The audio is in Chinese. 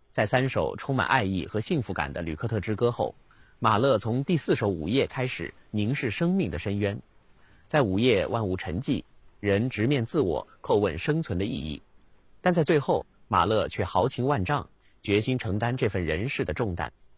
在3首充满爱意和幸福感的《吕克特之歌》后，马勒从第4首《午夜》开始凝视生命的深渊。在午夜万物沉寂，人直面自我，叩问生存的意义。但在最后，马勒却豪情万丈，决心承担这份人世的重担。